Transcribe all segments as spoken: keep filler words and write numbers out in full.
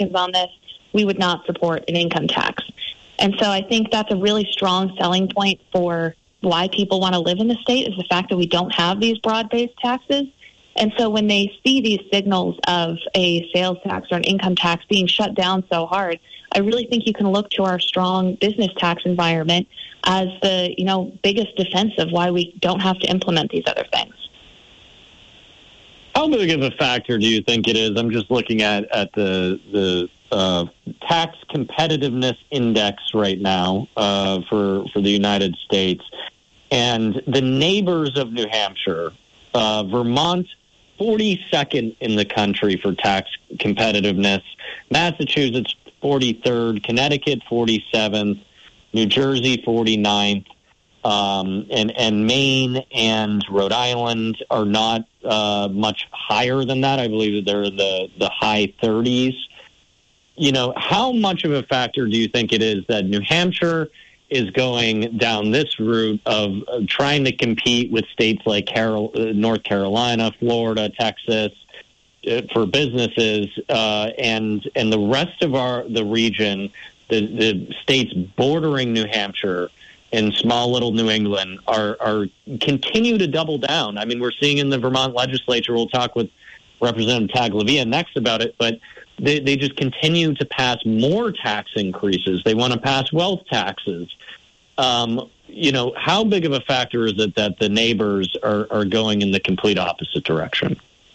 on this, we would not support an income tax. And so I think that's a really strong selling point for why people want to live in the state, is the fact that we don't have these broad-based taxes. And so when they see these signals of a sales tax or an income tax being shut down so hard, I really think you can look to our strong business tax environment as the, you know, biggest defense of why we don't have to implement these other things. How big of a factor do you think it is? I'm just looking at, at the the uh, tax competitiveness index right now uh, for, for the United States. And the neighbors of New Hampshire, uh, Vermont, forty-second in the country for tax competitiveness, Massachusetts, forty-third, Connecticut, forty-seventh, New Jersey, forty-ninth, um, and, and Maine and Rhode Island are not uh, much higher than that. I believe that they're in the, the high thirties. You know, how much of a factor do you think it is that New Hampshire is going down this route of, of trying to compete with states like Carol, uh, North Carolina, Florida, Texas, uh, for businesses, uh, and and the rest of our the region, the, the states bordering New Hampshire and small little New England are, are continue to double down. I mean, we're seeing in the Vermont legislature, we'll talk with Representative Tagliavia next about it, but they, they just continue to pass more tax increases. They want to pass wealth taxes. Um, you know, how big of a factor is it that the neighbors are, are going in the complete opposite direction?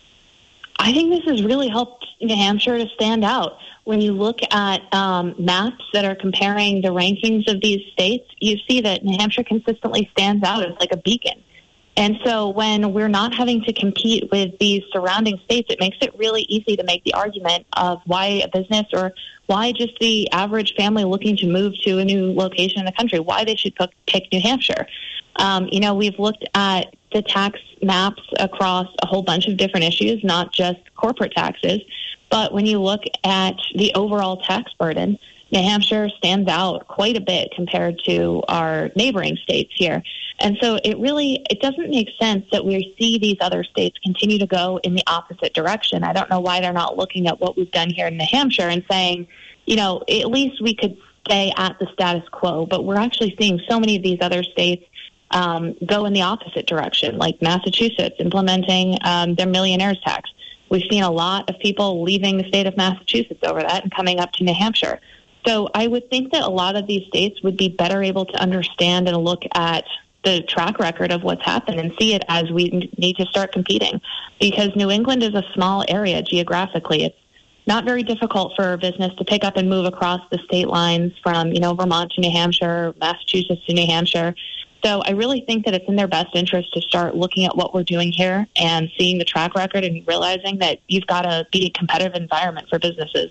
I think this has really helped New Hampshire to stand out. When you look at um, maps that are comparing the rankings of these states, you see that New Hampshire consistently stands out as like a beacon. And so when we're not having to compete with these surrounding states, it makes it really easy to make the argument of why a business or why just the average family looking to move to a new location in the country, why they should pick New Hampshire. Um, you know, we've looked at the tax maps across a whole bunch of different issues, not just corporate taxes. But when you look at the overall tax burden, New Hampshire stands out quite a bit compared to our neighboring states here. And so it really, it doesn't make sense that we see these other states continue to go in the opposite direction. I don't know why they're not looking at what we've done here in New Hampshire and saying, you know, at least we could stay at the status quo. But we're actually seeing so many of these other states um, go in the opposite direction, like Massachusetts implementing um, their millionaires tax. We've seen a lot of people leaving the state of Massachusetts over that and coming up to New Hampshire. So I would think that a lot of these states would be better able to understand and look at the track record of what's happened and see it as we need to start competing. Because New England is a small area geographically. It's not very difficult for a business to pick up and move across the state lines from, you know, Vermont to New Hampshire, Massachusetts to New Hampshire. So I really think that it's in their best interest to start looking at what we're doing here and seeing the track record and realizing that you've got to be a competitive environment for businesses.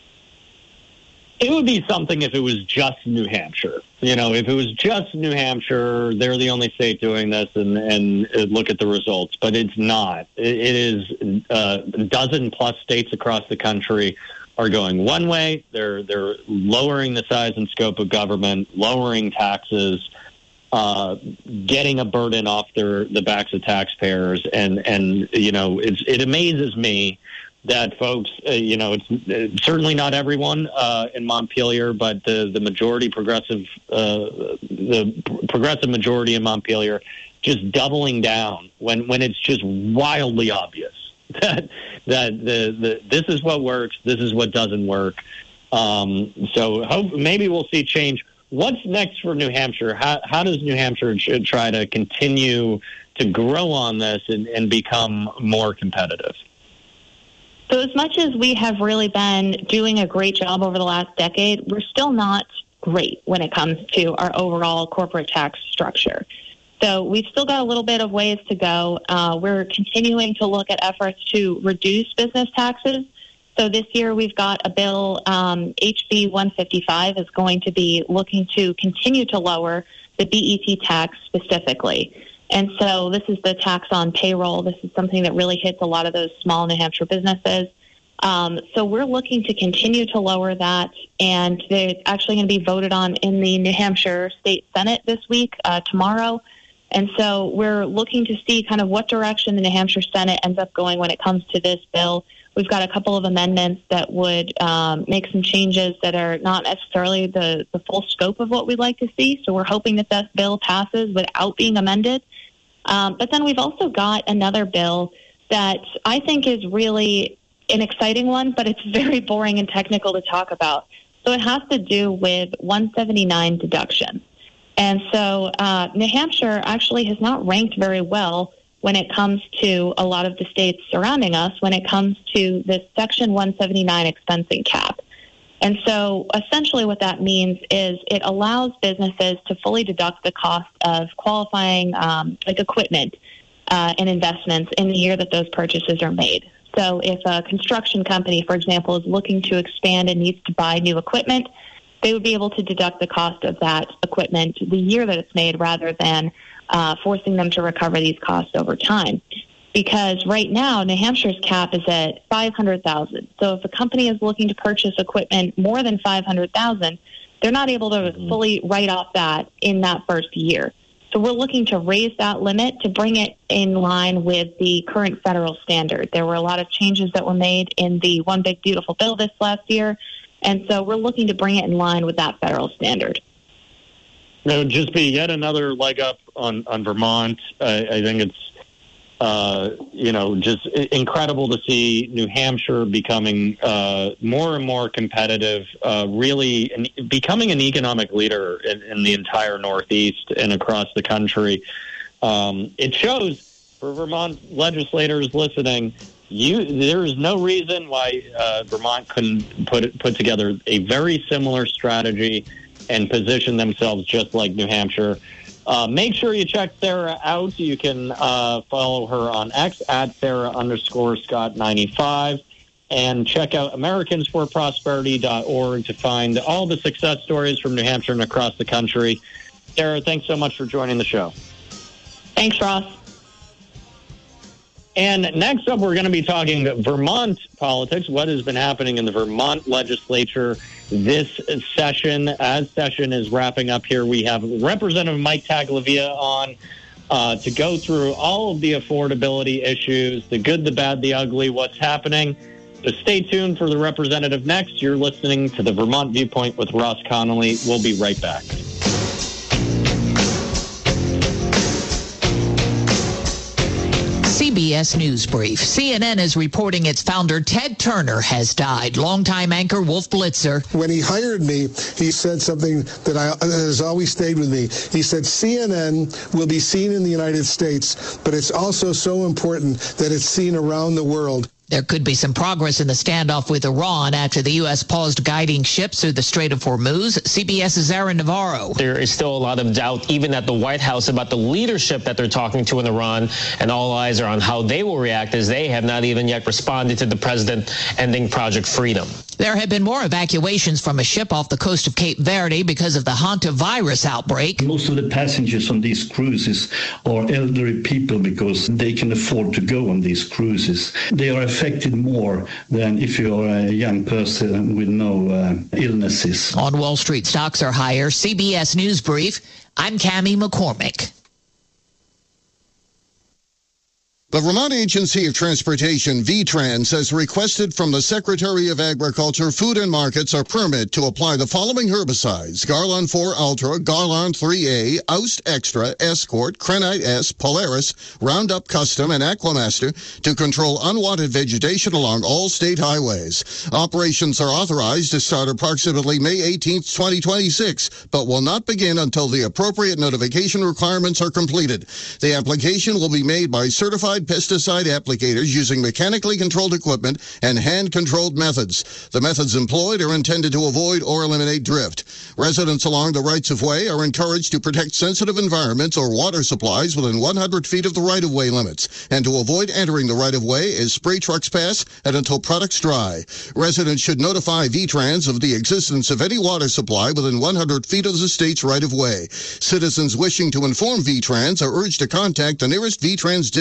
It would be something if it was just New Hampshire. You know, if it was just New Hampshire, they're the only state doing this, and, and look at the results. But it's not. It, it is uh, a dozen plus states across the country are going one way. They're they're lowering the size and scope of government, lowering taxes, uh, getting a burden off their the backs of taxpayers, and and you know, it's it amazes me that folks, uh, you know, it's uh, certainly not everyone uh, in Montpelier, but the, the majority progressive, uh, the progressive majority in Montpelier, just doubling down when, when it's just wildly obvious that that the, the this is what works, this is what doesn't work. Um, so hope, maybe we'll see change. What's next for New Hampshire? How, how does New Hampshire try to continue to grow on this and, and become more competitive? So as much as we have really been doing a great job over the last decade, we're still not great when it comes to our overall corporate tax structure. So we've still got a little bit of ways to go. Uh, we're continuing to look at efforts to reduce business taxes. So this year we've got a bill, um, H B one fifty-five is going to be looking to continue to lower the B E T tax specifically. And so this is the tax on payroll. This is something that really hits a lot of those small New Hampshire businesses. Um, so we're looking to continue to lower that, and they're actually going to be voted on in the New Hampshire State Senate this week, uh, tomorrow. And so we're looking to see kind of what direction the New Hampshire Senate ends up going when it comes to this bill. We've got a couple of amendments that would um, make some changes that are not necessarily the, the full scope of what we'd like to see. So we're hoping that that bill passes without being amended. Um, but then we've also got another bill that I think is really an exciting one, but it's very boring and technical to talk about. So it has to do with one seventy-nine deduction. And so uh, New Hampshire actually has not ranked very well when it comes to a lot of the states surrounding us, when it comes to this Section one seventy-nine expensing cap. And so essentially what that means is it allows businesses to fully deduct the cost of qualifying um, like equipment uh, and investments in the year that those purchases are made. So if a construction company, for example, is looking to expand and needs to buy new equipment, they would be able to deduct the cost of that equipment the year that it's made rather than uh, forcing them to recover these costs over time. Because right now, New Hampshire's cap is at five hundred thousand dollars. So if a company is looking to purchase equipment more than five hundred thousand dollars, they're not able to mm-hmm. fully write off that in that first year. So we're looking to raise that limit to bring it in line with the current federal standard. There were a lot of changes that were made in the One Big Beautiful Bill this last year, and so we're looking to bring it in line with that federal standard. It would just be yet another leg up on, on Vermont. I, I think it's Uh, you know, just incredible to see New Hampshire becoming uh, more and more competitive, uh, really an, becoming an economic leader in, in the entire Northeast and across the country. Um, it shows for Vermont legislators listening, you there is no reason why uh, Vermont couldn't put put together a very similar strategy and position themselves just like New Hampshire. Uh, make sure you check Sarah out. You can uh, follow her on X at Sarah underscore Scott ninety-five and check out Americans for Prosperity dot org to find all the success stories from New Hampshire and across the country. Sarah, thanks so much for joining the show. Thanks, Ross. And next up, we're going to be talking Vermont politics, what has been happening in the Vermont legislature this session. As session is wrapping up here, we have Representative Mike Taglavia on uh, to go through all of the affordability issues, the good, the bad, the ugly, what's happening. So stay tuned for the representative next. You're listening to the Vermont Viewpoint with Ross Connolly. We'll be right back. C B S News Brief. C N N is reporting its founder, Ted Turner, has died. Longtime anchor Wolf Blitzer. When he hired me, he said something that, I, that has always stayed with me. He said, C N N will be seen in the United States, but it's also so important that it's seen around the world. There could be some progress in the standoff with Iran after the U S paused guiding ships through the Strait of Hormuz. CBS's Aaron Navarro. There is still a lot of doubt, even at the White House, about the leadership that they're talking to in Iran, and all eyes are on how they will react, as they have not even yet responded to the president ending Project Freedom. There have been more evacuations from a ship off the coast of Cape Verde because of the hantavirus outbreak. Most of the passengers on these cruises are elderly people because they can afford to go on these cruises. They are affected more than if you are a young person with no uh, illnesses. On Wall Street, stocks are higher. C B S News Brief, I'm Cammie McCormick. The Vermont Agency of Transportation, V TRANS, has requested from the Secretary of Agriculture, Food and Markets a permit to apply the following herbicides: Garlon four Ultra, Garlon three A, Oust Extra, Escort, Krenite S, Polaris, Roundup Custom, and Aquamaster to control unwanted vegetation along all state highways. Operations are authorized to start approximately May eighteenth, twenty twenty-six, but will not begin until the appropriate notification requirements are completed. The application will be made by certified pesticide applicators using mechanically controlled equipment and hand-controlled methods. The methods employed are intended to avoid or eliminate drift. Residents along the rights-of-way are encouraged to protect sensitive environments or water supplies within one hundred feet of the right-of-way limits, and to avoid entering the right-of-way as spray trucks pass and until products dry. Residents should notify V TRANS of the existence of any water supply within one hundred feet of the state's right-of-way. Citizens wishing to inform V TRANS are urged to contact the nearest V TRANS district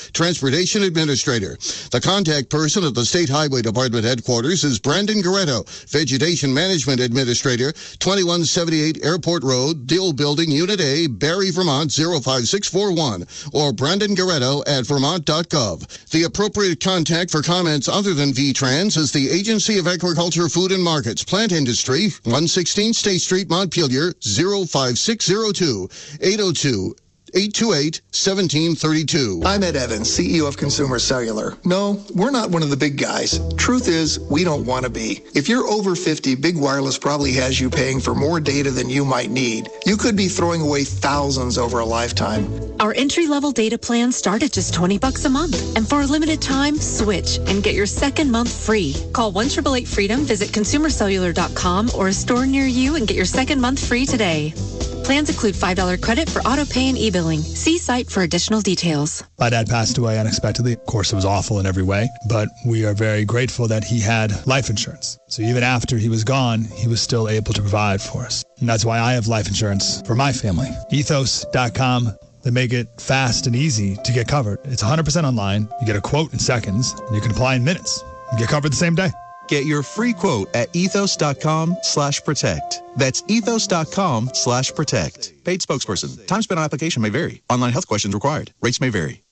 Transportation Administrator. The contact person at the State Highway Department headquarters is Brandon Goretto, Vegetation Management Administrator, twenty-one seventy-eight Airport Road, Dill Building, Unit A, Barrie, Vermont, zero five six four one, or Brandon Goretto at vermont dot gov. The appropriate contact for comments other than V-Trans is the Agency of Agriculture, Food and Markets, Plant Industry, one sixteen State Street, Montpelier, zero five six zero two, eight oh two, eight two eight, one seven three two. I'm Ed Evans, C E O of Consumer Cellular. No, we're not one of the big guys. Truth is, we don't want to be. If you're over fifty, Big Wireless probably has you paying for more data than you might need. You could be throwing away thousands over a lifetime. Our entry-level data plans start at just twenty bucks a month. And for a limited time, switch and get your second month free. Call one eight eight eight freedom, visit consumer cellular dot com or a store near you and get your second month free today. Plans include five dollars credit for auto pay and e-billing. See site for additional details. My dad passed away unexpectedly. Of course, it was awful in every way, but we are very grateful that he had life insurance. So even after he was gone, he was still able to provide for us. And that's why I have life insurance for my family. ethos dot com. They make it fast and easy to get covered. It's one hundred percent online. You get a quote in seconds, and you can apply in minutes. You get covered the same day. Get your free quote at ethos dot com slash protect. That's ethos dot com slash protect. Paid spokesperson. Time spent on application may vary. Online health questions required. Rates may vary.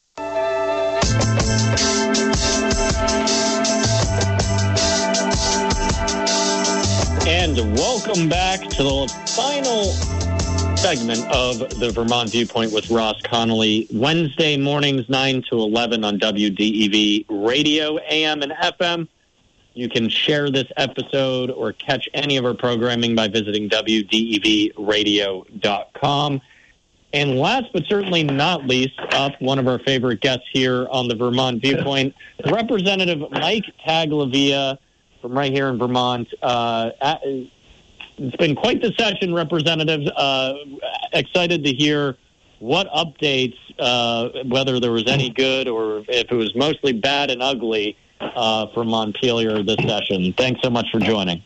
And welcome back to the final segment of the Vermont Viewpoint with Ross Connolly. Wednesday mornings, nine to eleven on W D E V Radio, A M and F M. You can share this episode or catch any of our programming by visiting W D E V radio dot com. And last but certainly not least, up one of our favorite guests here on the Vermont Viewpoint, Representative Mike Taglavia from right here in Vermont. Uh, at, It's been quite the session, Representatives. Uh, excited to hear what updates, uh, whether there was any good or if it was mostly bad and ugly uh, from Montpelier this session. Thanks so much for joining.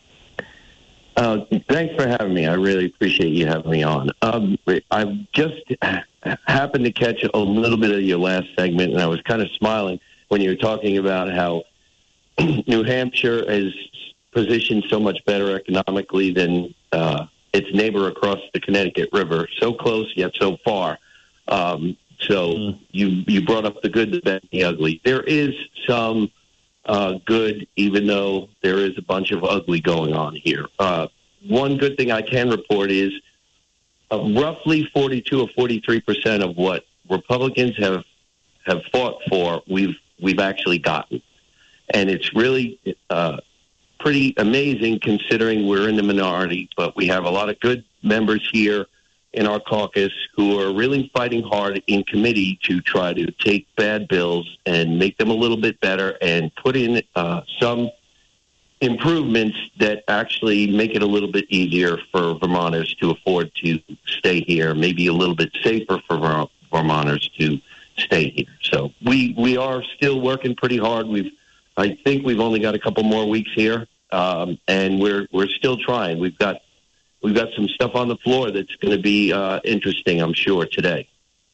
Uh, thanks for having me. I really appreciate you having me on. Um, I just happened to catch a little bit of your last segment, and I was kind of smiling when you were talking about how New Hampshire is positioned so much better economically than uh, its neighbor across the Connecticut River. So close, yet so far. Um, so mm. you you brought up the good, the bad, and the ugly. There is some uh, good, even though there is a bunch of ugly going on here. Uh, one good thing I can report is uh, roughly forty-two or forty-three percent of what Republicans have have fought for, we've we've actually gotten. And it's really uh, pretty amazing considering we're in the minority, but we have a lot of good members here in our caucus who are really fighting hard in committee to try to take bad bills and make them a little bit better and put in uh, some improvements that actually make it a little bit easier for Vermonters to afford to stay here, maybe a little bit safer for Vermonters to stay here. So we, we are still working pretty hard. We've I think we've only got a couple more weeks here, um, and we're we're still trying. We've got we've got some stuff on the floor that's going to be uh, interesting, I'm sure, today.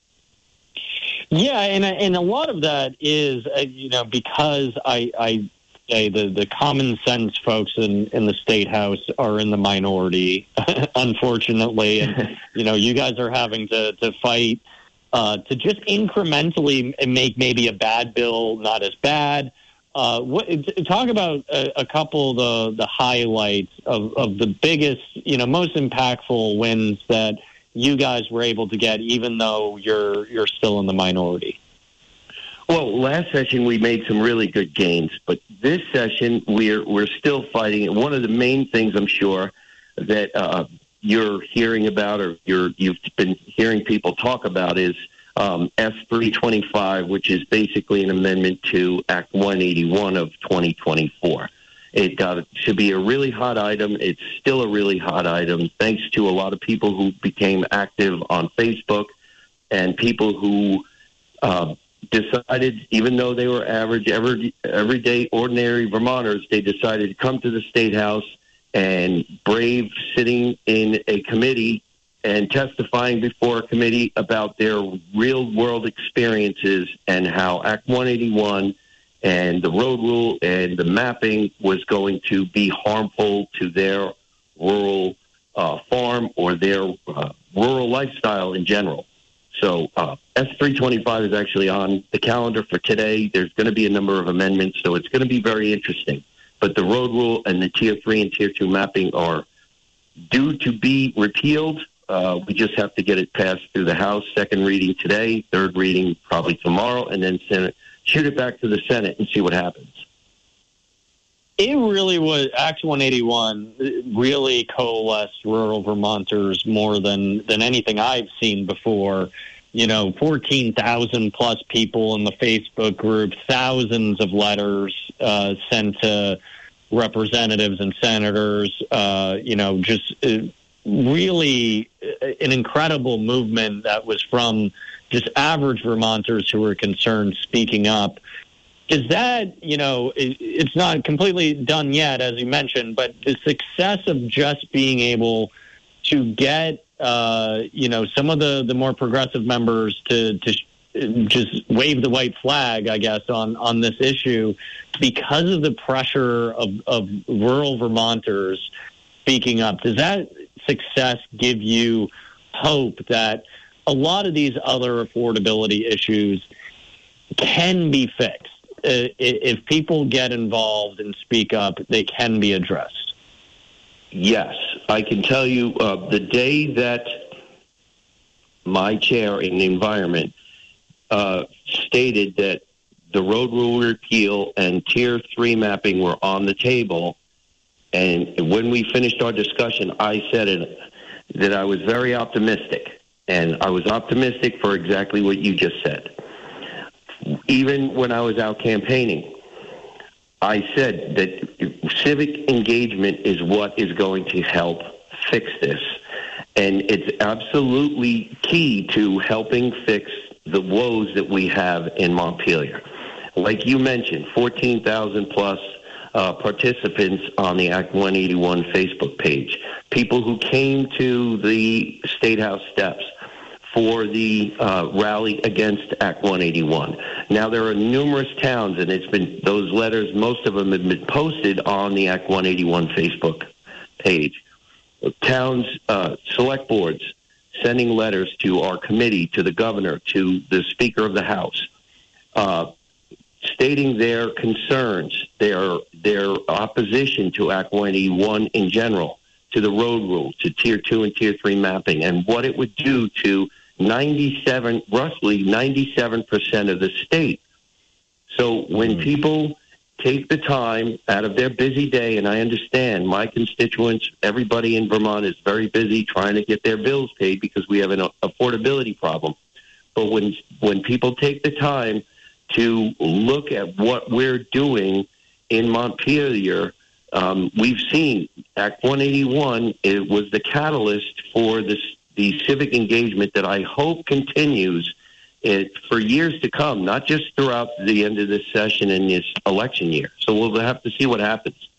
Yeah, and and a lot of that is uh, you know because I I say the the common sense folks in in the State House are in the minority, unfortunately, and you know you guys are having to to fight uh, to just incrementally make maybe a bad bill not as bad. Uh, what, talk about a, a couple of the, the highlights of, of the biggest, you know, most impactful wins that you guys were able to get, even though you're you're still in the minority. Well, last session we made some really good gains, but this session we're we're still fighting. One of the main things I'm sure that uh, you're hearing about, or you're you've been hearing people talk about, is Um, S three twenty-five, which is basically an amendment to Act one eighty-one of twenty twenty-four. It got to be a really hot item. It's still a really hot item, thanks to a lot of people who became active on Facebook and people who uh, decided, even though they were average, every, everyday, ordinary Vermonters, they decided to come to the State House and brave sitting in a committee and testifying before a committee about their real-world experiences and how Act one eighty-one and the road rule and the mapping was going to be harmful to their rural uh, farm or their uh, rural lifestyle in general. So uh, S three twenty-five is actually on the calendar for today. There's going to be a number of amendments, so it's going to be very interesting. But the road rule and the Tier three and Tier two mapping are due to be repealed. Uh, we just have to get it passed through the House, second reading today, third reading probably tomorrow, and then Senate, shoot it back to the Senate and see what happens. It really was, Act one eighty-one really coalesced rural Vermonters more than, than anything I've seen before. You know, fourteen thousand plus people in the Facebook group, thousands of letters uh, sent to representatives and senators, uh, you know, just uh, really an incredible movement that was from just average Vermonters who were concerned speaking up. Is that, you know, it's not completely done yet, as you mentioned, but the success of just being able to get, uh, you know, some of the, the more progressive members to, to just wave the white flag, I guess, on, on this issue because of the pressure of, of rural Vermonters speaking up. Does that success give you hope that a lot of these other affordability issues can be fixed? Uh, if people get involved and speak up, they can be addressed. Yes, I can tell you uh, the day that my chair in the environment uh, stated that the road rule repeal and Tier three mapping were on the table, and when we finished our discussion, I said it, that I was very optimistic, and I was optimistic for exactly what you just said. Even when I was out campaigning, I said that civic engagement is what is going to help fix this. And it's absolutely key to helping fix the woes that we have in Montpelier. Like you mentioned, fourteen thousand plus uh, participants on the Act one eighty-one Facebook page, people who came to the State House steps for the uh, rally against Act one eighty-one. Now, there are numerous towns, and it's been those letters, most of them have been posted on the Act one eighty-one Facebook page. Towns, uh, select boards, sending letters to our committee, to the governor, to the Speaker of the House, uh, stating their concerns, their their opposition to Act one eighty-one in general, to the road rule, to Tier two and Tier three mapping, and what it would do to ninety-seven, roughly ninety-seven percent of the state. So when mm-hmm. people take the time out of their busy day, and I understand my constituents, everybody in Vermont is very busy trying to get their bills paid because we have an affordability problem. But when when people take the time to look at what we're doing in Montpelier, um, we've seen Act one eighty-one, it was the catalyst for this, the civic engagement that I hope continues it for years to come, not just throughout the end of this session and this election year. So we'll have to see what happens.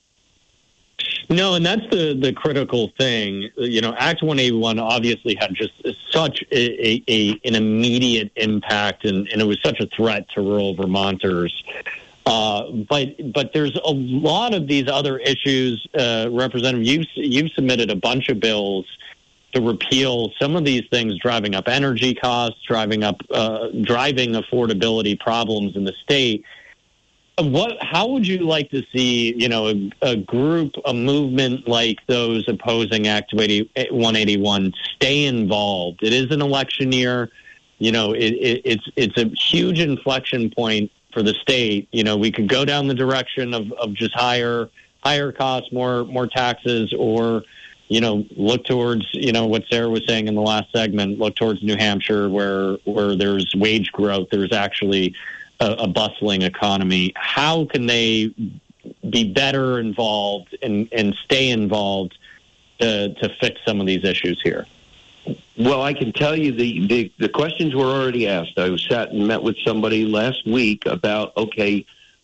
No, and that's the, the critical thing. You know, Act one eighty-one obviously had just such a, a, a an immediate impact, and, and it was such a threat to rural Vermonters. Uh, but but there's a lot of these other issues, uh, Representative. You've you've submitted a bunch of bills to repeal some of these things, driving up energy costs, driving up uh, driving affordability problems in the state. What? How would you like to see, you know, a, a group, a movement like those opposing Act one eighty-one stay involved? It is an election year. You know, it, it, it's it's a huge inflection point for the state. You know, we could go down the direction of, of just higher higher costs, more more taxes, or, you know, look towards, you know, what Sarah was saying in the last segment, look towards New Hampshire where where there's wage growth, there's actually a, a bustling economy. How can they be better involved and, and stay involved to, to fix some of these issues here? Well, I can tell you the, the, the questions were already asked. I sat and met with somebody last week about, okay,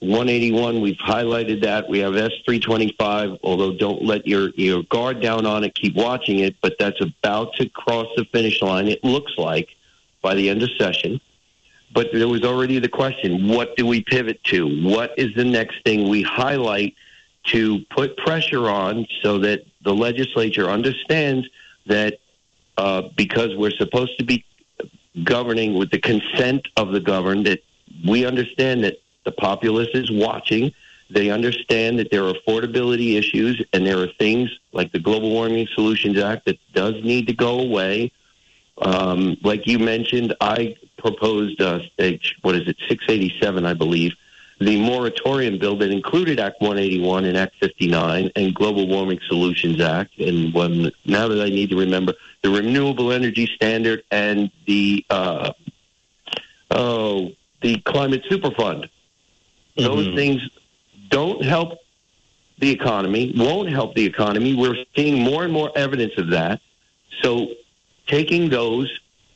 one eighty-one, we've highlighted that. We have S three twenty-five, although don't let your, your guard down on it. Keep watching it, but that's about to cross the finish line, it looks like, by the end of session. But there was already the question, what do we pivot to? What is the next thing we highlight to put pressure on so that the legislature understands that uh, because we're supposed to be governing with the consent of the governed, that we understand that the populace is watching. They understand that there are affordability issues, and there are things like the Global Warming Solutions Act that does need to go away. Um, like you mentioned, I proposed, uh, what is it, six eighty-seven, I believe, the moratorium bill that included Act one eighty-one and Act fifty-nine and Global Warming Solutions Act. And when, now that I need to remember, the Renewable Energy Standard and the uh, oh, the Climate Superfund. Mm-hmm. Those things don't help the economy, won't help the economy. We're seeing more and more evidence of that. So taking those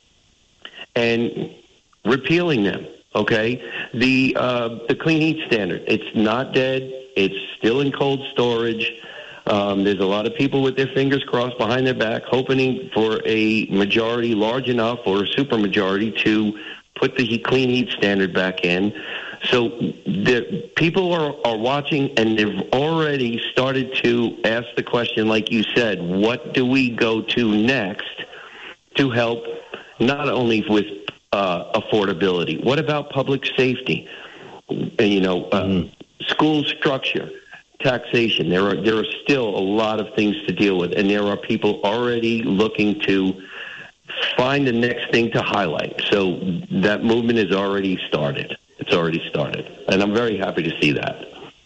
and repealing them, okay? The uh, the Clean Heat Standard, it's not dead. It's still in cold storage. Um, there's a lot of people with their fingers crossed behind their back, hoping for a majority large enough or a supermajority to put the heat, Clean Heat Standard back in. So the people are, are watching, and they've already started to ask the question, like you said, what do we go to next to help not only with uh, affordability? What about public safety? You know, um, school structure, taxation. There are there are still a lot of things to deal with, and there are people already looking to find the next thing to highlight. So that movement has already started. It's already started, and I'm very happy to see that.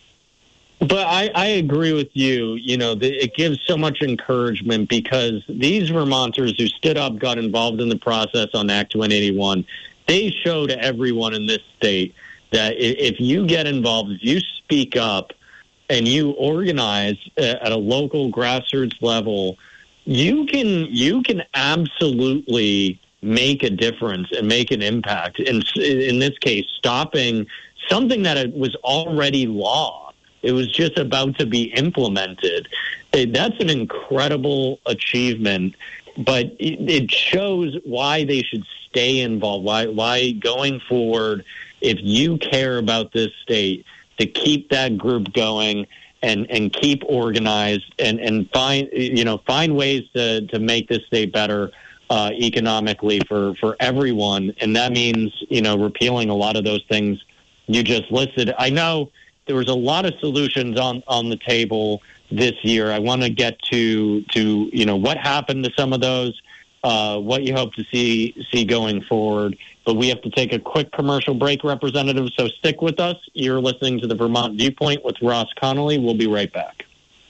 But I, I agree with you. You know, the, it gives so much encouragement because these Vermonters who stood up, got involved in the process on Act one eighty-one, they show to everyone in this state that if you get involved, if you speak up and you organize at a local grassroots level, you can you can absolutely make a difference and make an impact. In, in this case, stopping something that was already law. It was just about to be implemented. That's an incredible achievement, but it, it shows why they should stay involved, why, why going forward, if you care about this state, to keep that group going and, and keep organized and, and find, you know, find ways to, to make this state better uh, economically for, for everyone. And that means, you know, repealing a lot of those things you just listed. I know there was a lot of solutions on, on the table this year. I want to get to, to, you know, what happened to some of those, uh, what you hope to see, see going forward. But we have to take a quick commercial break, Representative, so stick with us. You're listening to the Vermont Viewpoint with Ross Connolly. We'll be right back.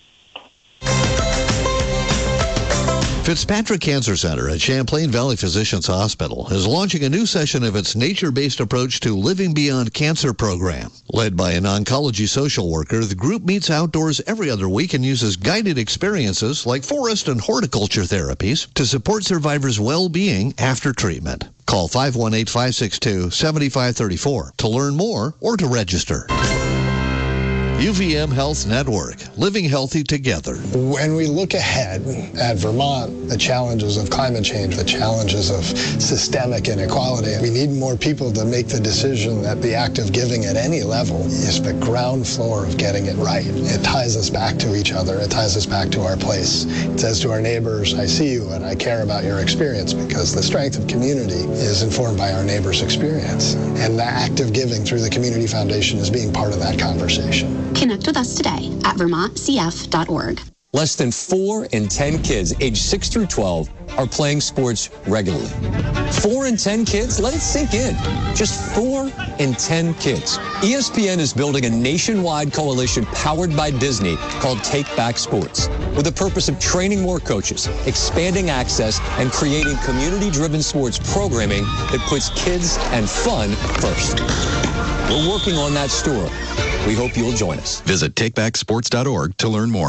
Fitzpatrick Cancer Center at Champlain Valley Physicians Hospital is launching a new session of its nature-based approach to Living Beyond Cancer program. Led by an oncology social worker, the group meets outdoors every other week and uses guided experiences like forest and horticulture therapies to support survivors' well-being after treatment. Call five one eight, five six two, seven five three four to learn more or to register. U V M Health Network, living healthy together. When we look ahead at Vermont, the challenges of climate change, the challenges of systemic inequality, we need more people to make the decision that the act of giving at any level is the ground floor of getting it right. It ties us back to each other. It ties us back to our place. It says to our neighbors, I see you and I care about your experience, because the strength of community is informed by our neighbor's experience. And the act of giving through the Community Foundation is being part of that conversation. Connect with us today at vermont c f dot org. Less than four in ten kids aged six through twelve are playing sports regularly. Four in ten kids? Let it sink in. Just four in ten kids. E S P N is building a nationwide coalition powered by Disney called Take Back Sports, with the purpose of training more coaches, expanding access, and creating community-driven sports programming that puts kids and fun first. We're working on that story. We hope you'll join us. Visit take back sports dot org to learn more.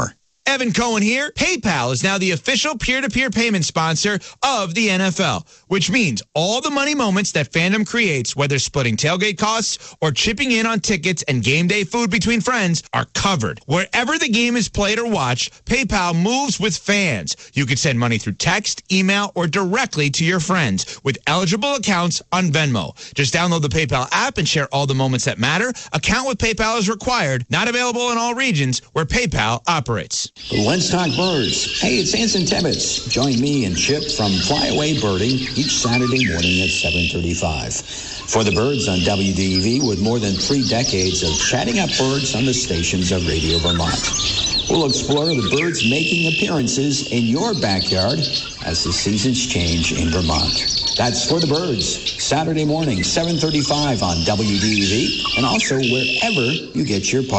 Evan Cohen here. PayPal is now the official peer-to-peer payment sponsor of the N F L, which means all the money moments that fandom creates, whether splitting tailgate costs or chipping in on tickets and game day food between friends, are covered. Wherever the game is played or watched, PayPal moves with fans. You can send money through text, email, or directly to your friends with eligible accounts on Venmo. Just download the PayPal app and share all the moments that matter. Account with PayPal is required. Not available in all regions where PayPal operates. Let's talk birds. Hey, it's Anson Tibbetts. Join me and Chip from Flyaway Birding each Saturday morning at seven thirty-five. For the Birds on W D E V, with more than three decades of chatting up birds on the stations of Radio Vermont. We'll explore the birds making appearances in your backyard as the seasons change in Vermont. That's For the Birds, Saturday morning, seven thirty-five on W D E V, and also wherever you get your podcast.